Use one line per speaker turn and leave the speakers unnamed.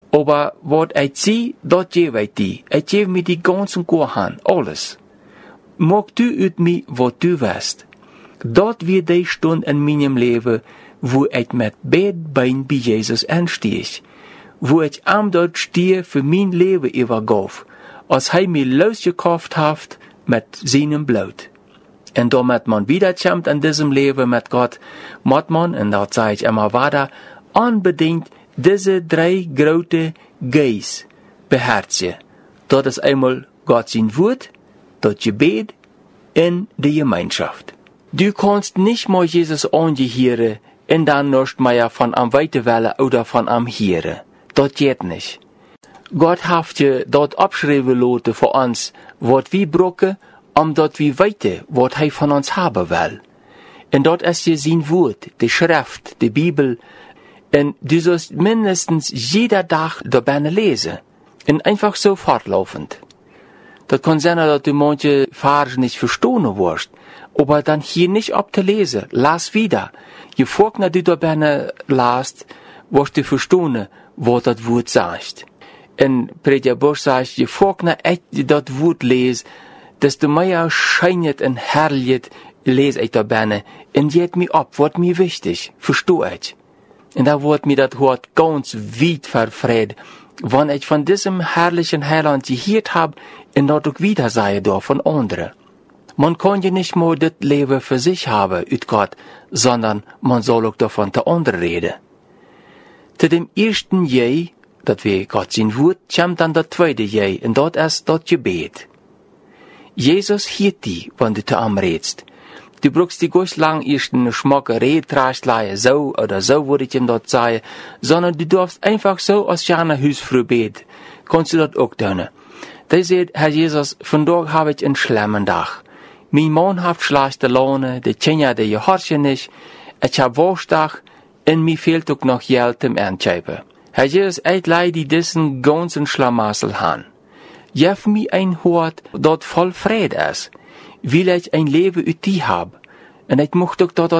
Aber wat ich zie, dat geef ich die. Ich geef mir die ganzen Kohan, alles. Mag du uit mij wat du weißt. Dat wird die Stunde in meinem Leben, wo ich mit beiden Beinen bei Jesus anstehe. Wo ich am dort stehe für mein Leben übergab, als er mir losgekauft hat mit seinem Blut. Und damit man wiederkommt in diesem Leben mit Gott, muss man, und das sage ich immer weiter, unbedingt diese 3 große Gs beherzigen. Das ist einmal Gott sein Wort, das Gebet und die Gemeinschaft. Du kannst nicht mal Jesus angehören und dann nicht mehr von am Weiterwellen oder von am Hören. Das geht nicht. Gott hat je dort abschreiben lassen für uns, was wir brauchen, dort wir weiter, was er von uns haben will. Und dort ist je sein Wort, die Schrift, die Bibel. Und du sollst mindestens jeder Tag dabei lesen. Und einfach so fortlaufend. Das kann sein, dass du manche Verse nicht verstehen wirst. Aber dann hier nicht abzulesen. Lass wieder. Je vorher du dabei lasst, wirst du verstehen, was das Wort sagt. Und Prediger Busch sagt, je vorher ich das Wort lese, desto mehr scheint und herrlich lese ich dabei. Und geht mir ab, wird mir wichtig. Verstehe ich. Und da wird mir das Wort ganz weit verfreit, wenn ich von diesem herrlichen Heiland gehört habe, und dort auch wieder sei da von anderen. Man kann ja nicht nur das Leben für sich haben, ut Gott, sondern man soll auch davon zu anderen reden. Zu dem ersten Je, dat wir Gott sein Wort, kommt dann das zweite Je, und dort ist das Gebet. Jesus hielt die, wenn du zu ihm redest. Du brauchst die ganz lang erst eine schmacke Redtrastleihe, so oder so würde ich ihm dort sagen, sondern du darfst einfach so als Jana Hausfrau beten. Kannst du das auch tun. Da sagt, Herr Jesus, vandaag habe ich einen schlimmen Tag. Mein Mann hat schlechte Laune, die Kinder, die gehorchen nicht, ich habe Wohlstag, und mir fehlt auch noch Geld zum Ernschreiben. Herr Jesus, ich leide diesen ganzen Schlamassel an. Gib mir ein Hort, das voll Friede ist, weil ich ein Leben mit dir habe. Und ich möchte auch dort